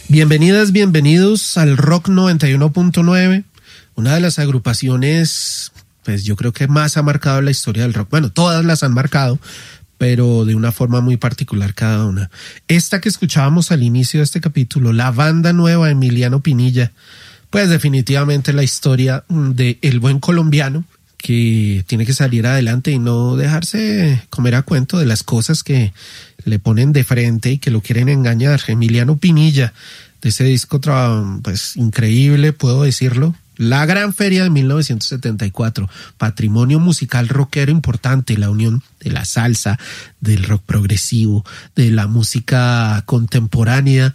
Bienvenidas, bienvenidos al Rock 91.9, una de las agrupaciones, pues yo creo que más ha marcado la historia del rock. Bueno, todas las han marcado, pero de una forma muy particular cada una. Esta que escuchábamos al inicio de este capítulo, la banda nueva Emiliano Pinilla, pues definitivamente la historia de el buen colombiano que tiene que salir adelante y no dejarse comer a cuento de las cosas que le ponen de frente y que lo quieren engañar. Emiliano Pinilla, de ese disco pues increíble, puedo decirlo. La Gran Feria de 1974, patrimonio musical rockero importante, la unión de la salsa, del rock progresivo, de la música contemporánea,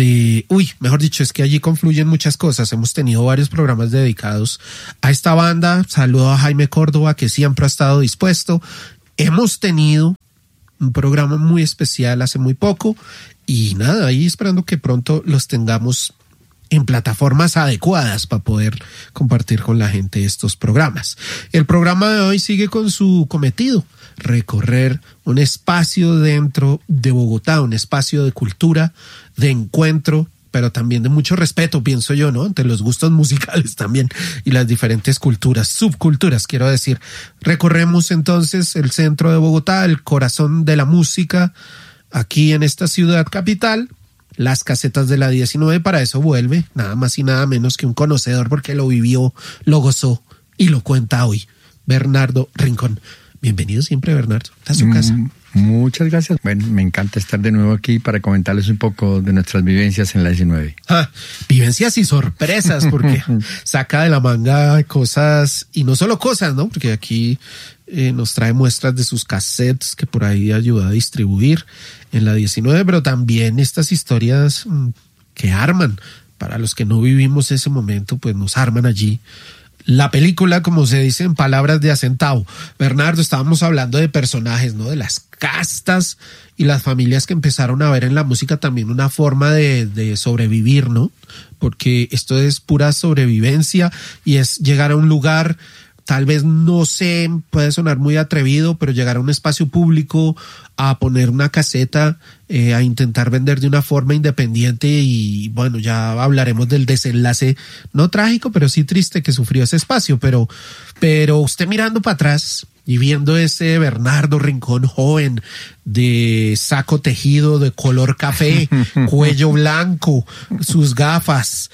mejor dicho, es que allí confluyen muchas cosas. Hemos tenido varios programas dedicados a esta banda. Saludo a Jaime Córdoba, que siempre ha estado dispuesto. Hemos tenido un programa muy especial hace muy poco y nada, ahí esperando que pronto los tengamos en plataformas adecuadas para poder compartir con la gente estos programas. El programa de hoy sigue con su cometido, recorrer un espacio dentro de Bogotá, un espacio de cultura, de encuentro, pero también de mucho respeto, pienso yo, ¿no? Entre los gustos musicales también y las diferentes culturas, subculturas, quiero decir. Recorremos entonces el centro de Bogotá, el corazón de la música, aquí en esta ciudad capital. Las casetas de la 19, para eso vuelve nada más y nada menos que un conocedor, porque lo vivió, lo gozó y lo cuenta hoy, Bernardo Rincón. Bienvenido siempre, Bernardo, a su casa. Muchas gracias. Bueno, me encanta estar de nuevo aquí para comentarles un poco de nuestras vivencias en la 19. Vivencias y sorpresas, porque saca de la manga cosas, y no solo cosas, ¿no? Porque aquí nos trae muestras de sus cassettes que por ahí ayuda a distribuir en la 19, pero también estas historias que arman, para los que no vivimos ese momento, pues nos arman allí la película, como se dice en palabras de Acentavo. Bernardo, estábamos hablando de personajes, ¿no? De las castas y las familias que empezaron a ver en la música también una forma de sobrevivir, ¿no? Porque esto es pura sobrevivencia y es llegar a un lugar, tal vez no sé, puede sonar muy atrevido, pero llegar a un espacio público, a poner una caseta, a intentar vender de una forma independiente y bueno, ya hablaremos del desenlace, no trágico, pero sí triste que sufrió ese espacio, pero usted mirando para atrás y viendo ese Bernardo Rincón joven de saco tejido de color café, cuello blanco, sus gafas,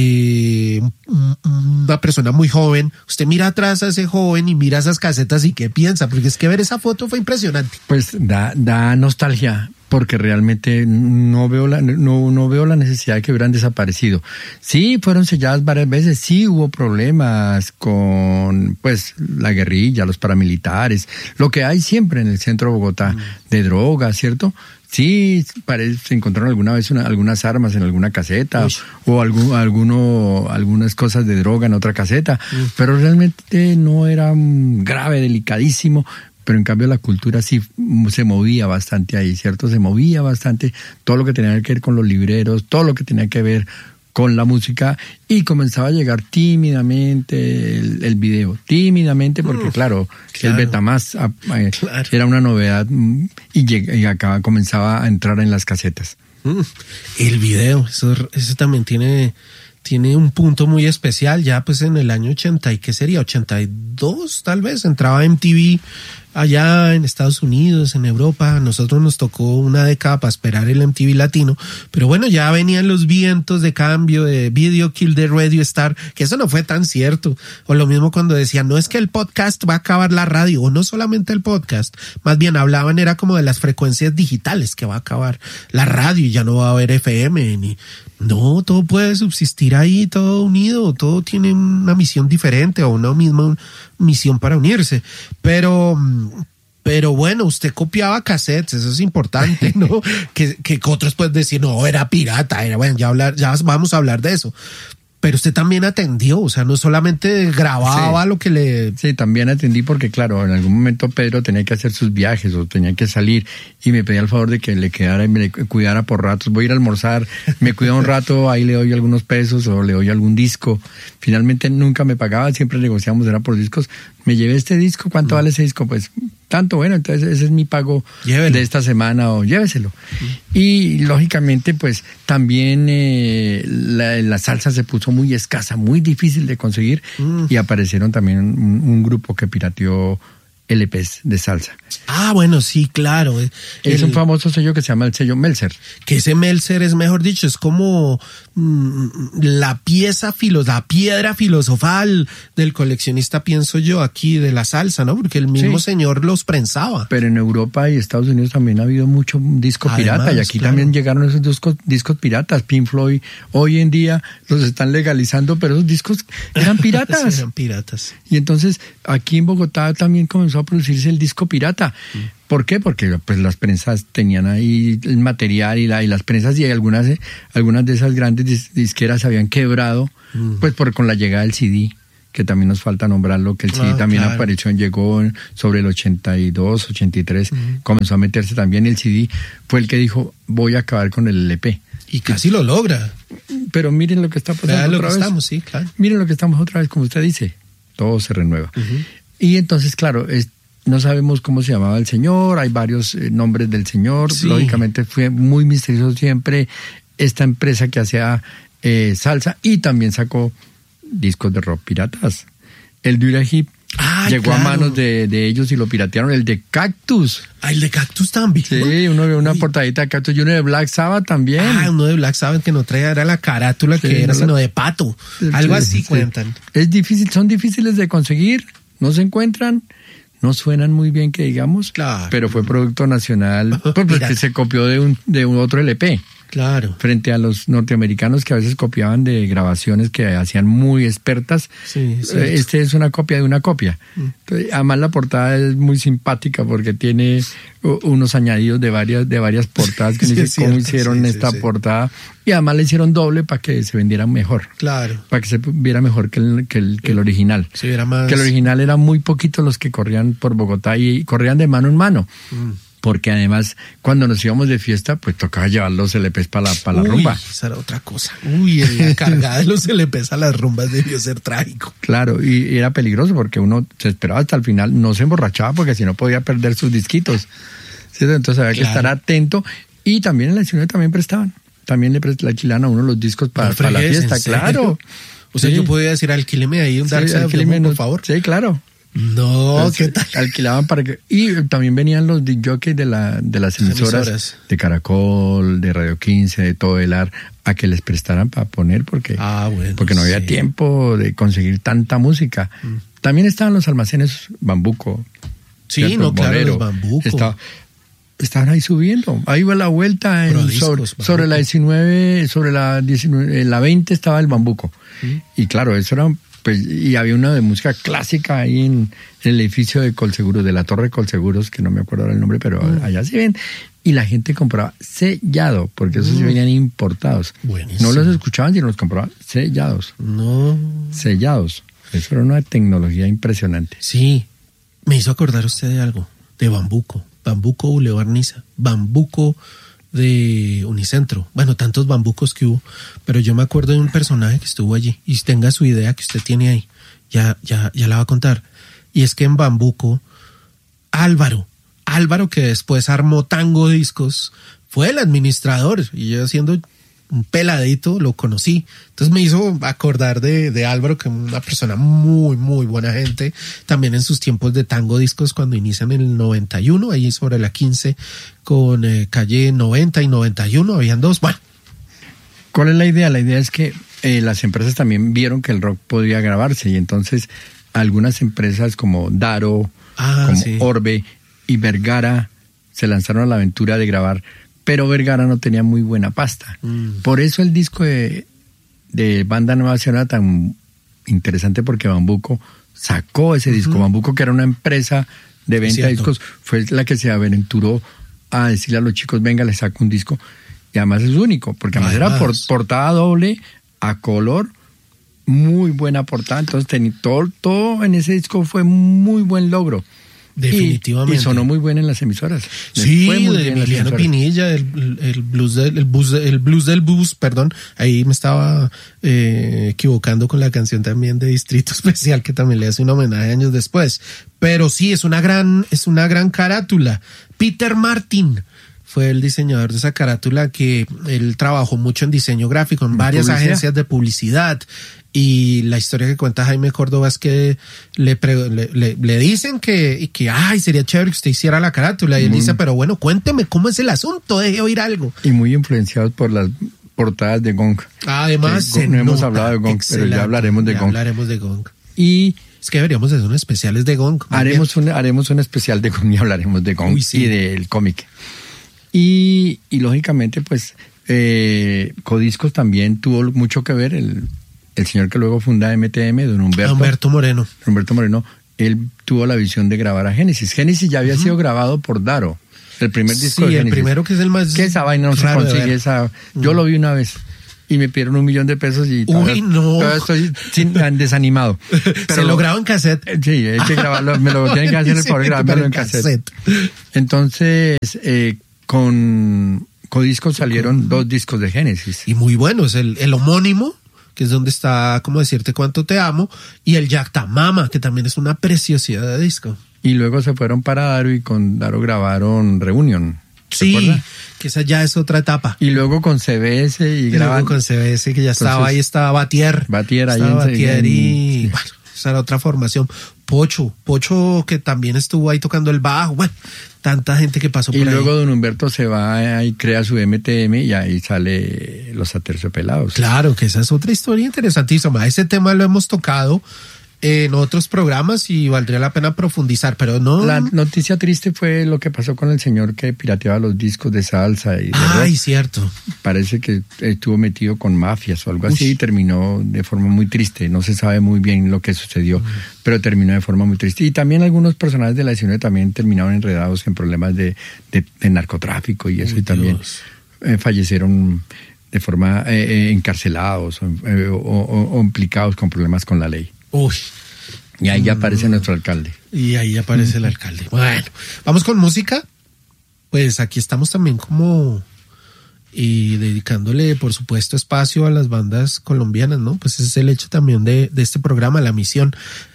una persona muy joven, usted mira atrás a ese joven y mira esas casetas y ¿qué piensa? Porque es que ver esa foto fue impresionante. Pues da nostalgia, porque realmente no veo la necesidad de que hubieran desaparecido. Sí, fueron selladas varias veces, sí hubo problemas con pues la guerrilla, los paramilitares, lo que hay siempre en el centro de Bogotá, de drogas, ¿cierto? Sí, se encontraron alguna vez algunas armas en alguna caseta o algunas cosas de droga en otra caseta, pero realmente no era grave, delicadísimo. Pero en cambio la cultura sí se movía bastante ahí, ¿cierto? Se movía bastante todo lo que tenía que ver con los libreros, todo lo que tenía que ver con la música, y comenzaba a llegar tímidamente el video, tímidamente, porque claro, el Betamax era una novedad y acá comenzaba a entrar en las casetas. El video, eso también tiene un punto muy especial. Ya pues en el año 80, ¿y qué sería? 82 tal vez, entraba MTV allá en Estados Unidos, en Europa. A nosotros nos tocó una década para esperar el MTV latino, pero bueno, ya venían los vientos de cambio de Video Kill the Radio Star, que eso no fue tan cierto. O lo mismo cuando decían, no es que el podcast va a acabar la radio, o no solamente el podcast, más bien hablaban era como de las frecuencias digitales, que va a acabar la radio y ya no va a haber FM ni... No, todo puede subsistir ahí, todo unido, todo tiene una misión diferente o una misma misión para unirse. Pero bueno, usted copiaba cassettes, eso es importante, ¿no? que otros pueden decir, no, era pirata, bueno, ya vamos a hablar de eso. Pero usted también atendió, o sea, no solamente grababa lo que le... Sí, también atendí porque, claro, en algún momento Pedro tenía que hacer sus viajes o tenía que salir y me pedía el favor de que le quedara y me cuidara por ratos. Voy a ir a almorzar, me cuida un rato, ahí le doy algunos pesos o le doy algún disco. Finalmente nunca me pagaba, siempre negociamos, era por discos. Me llevé este disco, ¿cuánto vale ese disco? Pues tanto, bueno, entonces ese es mi pago de esta semana o lléveselo. Y lógicamente pues también la salsa se puso muy escasa, muy difícil de conseguir y aparecieron también un grupo que pirateó LPs de salsa. Ah, bueno, sí, claro. Es un famoso sello que se llama el sello Meltzer. Que ese Meltzer es, mejor dicho, es como la piedra filosofal del coleccionista, pienso yo, aquí de la salsa, ¿no? Porque el mismo señor los prensaba. Pero en Europa y Estados Unidos también ha habido mucho disco pirata, y aquí también llegaron esos discos piratas. Pink Floyd hoy en día los están legalizando, pero esos discos eran piratas. Sí, eran piratas. Y entonces aquí en Bogotá también comenzó a producirse el disco pirata. ¿Por qué? Porque pues las prensas tenían ahí el material y las prensas, y algunas de esas grandes disqueras habían quebrado pues con la llegada del CD, que también nos falta nombrarlo, que el CD también llegó sobre el 82, 83, comenzó a meterse también. El CD fue el que dijo, voy a acabar con el LP. Y casi lo logra. Pero miren lo que está pasando otra vez. Miren lo que estamos otra vez, como usted dice, todo se renueva. Y entonces, claro, no sabemos cómo se llamaba el señor, hay varios nombres del señor, lógicamente fue muy misterioso siempre esta empresa que hacía salsa, y también sacó discos de rock piratas. El Dura Hip llegó a manos de ellos y lo piratearon. El de Cactus. El de Cactus también. Sí, uno vio una portadita de Cactus, y uno de Black Sabbath también. Uno de Black Sabbath que no traía, era la carátula, que era sino de pato. Algo así cuentan. Es difícil, son difíciles de conseguir, no se encuentran, no suenan muy bien que digamos, pero fue producto nacional, porque se copió de un otro LP. Claro. Frente a los norteamericanos que a veces copiaban de grabaciones que hacían muy expertas. Este es una copia de una copia. Además la portada es muy simpática porque tiene unos añadidos de varias portadas que dice cómo hicieron esta portada, y además la hicieron doble para que se vendiera mejor. Claro. Para que se viera mejor que el original. Se viera más. Que el original eran muy poquitos los que corrían por Bogotá y corrían de mano en mano. Porque además, cuando nos íbamos de fiesta, pues tocaba llevar los LPs para la rumba. Esa era otra cosa. La cargada de los LPs a las rumbas debió ser trágico. Claro, y era peligroso porque uno se esperaba hasta el final, no se emborrachaba porque si no podía perder sus disquitos. ¿Cierto? Entonces había que estar atento. Y también en la ciudad también prestaban. También le alquilaban a uno los discos para la fiesta, claro. O sea, yo podía decir, alquíleme ahí un Dark Side of the Moon, por favor. Sí, claro. No, entonces, ¿qué tal? Alquilaban para que... Y también venían los jockeys de las emisoras de Caracol, de Radio 15, de todo el ar, a que les prestaran para poner, porque no había tiempo de conseguir tanta música. También estaban los almacenes Bambuco. Sí, claro, los Bambuco. Estaban ahí subiendo. Ahí va la vuelta sobre la 19, sobre la 19, la 20 estaba el Bambuco. Y claro, eso era... Pues, y había una de música clásica ahí en el edificio de Colseguros, de la Torre Colseguros, que no me acuerdo ahora el nombre, pero allá se ven. Y la gente compraba sellado, porque esos se venían importados. Buenísimo. No los escuchaban, sino los compraban sellados. Sellados. Eso era una tecnología impresionante. Sí. Me hizo acordar usted de algo, de Bambuco. Bambuco Boulevard Niza. Bambuco de Unicentro. Bueno, tantos bambucos que hubo, pero yo me acuerdo de un personaje que estuvo allí, y tenga su idea que usted tiene ahí, ya la va a contar. Y es que en Bambuco, Álvaro, que después armó Tango Discos, fue el administrador, y yo siendo un peladito lo conocí. Entonces me hizo acordar de Álvaro, que es una persona muy, muy buena gente, también en sus tiempos de Tango Discos, cuando inician en el 91, ahí sobre la 15, con calle 90 y 91, habían dos. Bueno. ¿Cuál es la idea? La idea es que las empresas también vieron que el rock podía grabarse, y entonces algunas empresas como Daro, Orbe y Vergara se lanzaron a la aventura de grabar, pero Vergara no tenía muy buena pasta. Por eso el disco de Banda Nueva era tan interesante, porque Bambuco sacó ese disco. Bambuco, que era una empresa de venta de discos, fue la que se aventuró a decirle a los chicos, venga, les saco un disco. Y además es único, porque además era portada doble, a color, muy buena portada. Entonces todo en ese disco fue muy buen logro. Definitivamente. Y sonó muy bien en las emisoras. Sí, de Emiliano Pinilla, el blues del bus, perdón. Ahí me estaba equivocando con la canción también de Distrito Especial, que también le hace un homenaje años después. Pero sí, es una gran carátula. Peter Martin fue el diseñador de esa carátula, que él trabajó mucho en diseño gráfico en varias agencias de publicidad. Y la historia que cuenta Jaime Córdoba es que le dicen que ay, sería chévere que usted hiciera la carátula. Y él dice, pero bueno, cuénteme cómo es el asunto, deje oír algo. Y muy influenciados por las portadas de Gong. Además, no hemos hablado de Gong, pero ya hablaremos de Gong. Y es que deberíamos hacer unos especiales de Gong. Haremos un especial de Gong y hablaremos de Gong. Sí. Y del cómic. Y lógicamente, pues, Codiscos también tuvo mucho que ver. El señor que luego funda MTM, don Humberto Moreno, él tuvo la visión de grabar a Génesis. Génesis ya había sido grabado por Daro, el primer disco de Génesis. Sí, el primero, que es el más... Que esa vaina no se consigue, yo lo vi una vez y me pidieron $1 millón y todavía estoy desanimado. Pero se lo grabo en cassette. Sí, hay que grabarlo, me lo tienen que hacer el favor de grabarlo en cassette. Entonces, con Codiscos salieron 2 discos de Génesis. Y muy buenos, el homónimo, que es donde está Como decirte cuánto te amo, y el Yactamama, que también es una preciosidad de disco. Y luego se fueron para Daro y con Daro grabaron Reunion. Sí, acuerda? Que esa ya es otra etapa. Y luego con CBS y luego con CBS, que ya estaba ahí, estaba Batier. Y bueno, esa era otra formación. Pocho que también estuvo ahí tocando el bajo. Bueno, tanta gente que pasó por ahí. Y luego don Humberto se va y crea su MTM y ahí sale Los Aterciopelados. Claro, que esa es otra historia interesantísima. Ese tema lo hemos tocado en otros programas y valdría la pena profundizar, pero no... La noticia triste fue lo que pasó con el señor que pirateaba los discos de salsa y de rock. Cierto. Parece que estuvo metido con mafias o algo así y terminó de forma muy triste. No se sabe muy bien lo que sucedió, pero terminó de forma muy triste. Y también algunos personajes de la escena también terminaron enredados en problemas de narcotráfico y eso, y también fallecieron de forma encarcelados o implicados con problemas con la ley. Y ahí ya aparece nuestro alcalde. Y ahí aparece el alcalde. Bueno, vamos con música. Pues aquí estamos también como dedicándole, por supuesto, espacio a las bandas colombianas, ¿no? Pues ese es el hecho también de este programa, La Misión.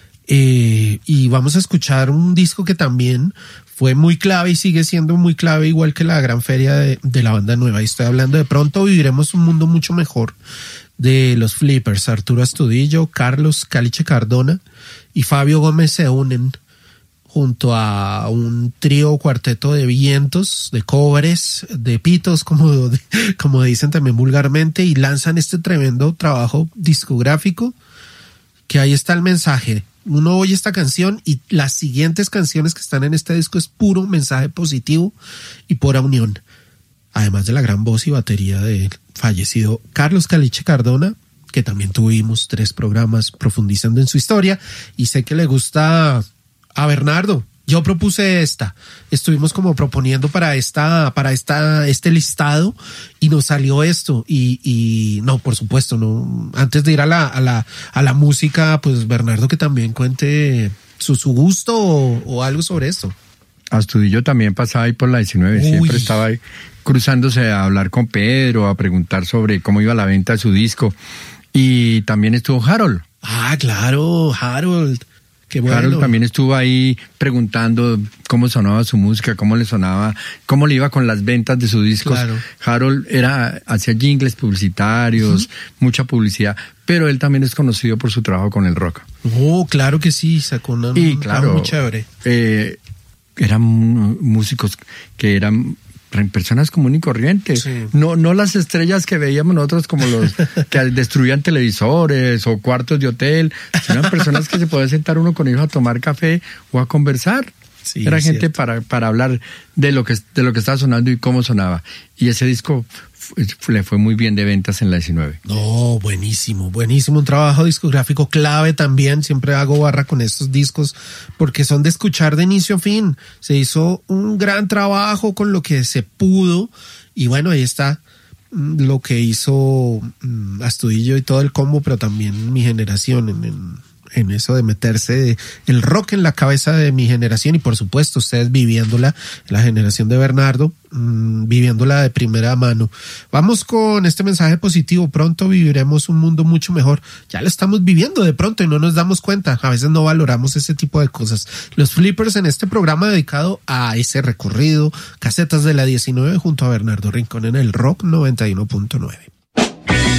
Y vamos a escuchar un disco que también fue muy clave y sigue siendo muy clave, igual que la gran feria de la banda nueva. Y estoy hablando de Pronto Viviremos un Mundo Mucho Mejor, de los Flippers. Arturo Astudillo, Carlos Caliche Cardona y Fabio Gómez se unen junto a un trío o cuarteto de vientos, de covers, de pitos, como dicen también vulgarmente, y lanzan este tremendo trabajo discográfico, que ahí está el mensaje. Uno oye esta canción y las siguientes canciones que están en este disco es puro mensaje positivo y pura unión. Además de la gran voz y batería del fallecido Carlos Caliche Cardona, que también tuvimos 3 programas profundizando en su historia, y sé que le gusta a Bernardo. Yo propuse estuvimos como proponiendo para este listado y nos salió esto y no, por supuesto, no. Antes de ir a la música, pues Bernardo que también cuente su gusto o algo sobre esto. Astudillo también pasaba ahí por la 19, siempre estaba ahí cruzándose a hablar con Pedro, a preguntar sobre cómo iba la venta de su disco. Y también estuvo Harold. Ah, claro, Harold. Qué bueno. Harold también estuvo ahí preguntando cómo sonaba su música, cómo le sonaba, cómo le iba con las ventas de sus discos. Claro. Harold hacía jingles publicitarios, mucha publicidad, pero él también es conocido por su trabajo con el rock. Oh, claro que sí, sacó una muy chévere. Eran músicos que eran personas comunes y corrientes, sí. No las estrellas que veíamos nosotros como los que destruían televisores o cuartos de hotel, eran personas que se podía sentar uno con ellos a tomar café o a conversar. Sí, era gente para hablar de lo que estaba sonando y cómo sonaba. Y ese disco le fue muy bien de ventas en la 19. No, buenísimo, un trabajo discográfico clave también. Siempre hago barra con estos discos porque son de escuchar de inicio a fin. Se hizo un gran trabajo con lo que se pudo y bueno, ahí está lo que hizo Astudillo y todo el combo, pero también mi generación en eso de meterse el rock en la cabeza de mi generación y por supuesto ustedes viviéndola, la generación de Bernardo, viviéndola de primera mano. Vamos con este mensaje positivo: pronto viviremos un mundo mucho mejor. Ya lo estamos viviendo de pronto y no nos damos cuenta, a veces no valoramos ese tipo de cosas. Los Flippers en este programa dedicado a ese recorrido, casetas de la 19 junto a Bernardo Rincón en el Rock 91.9.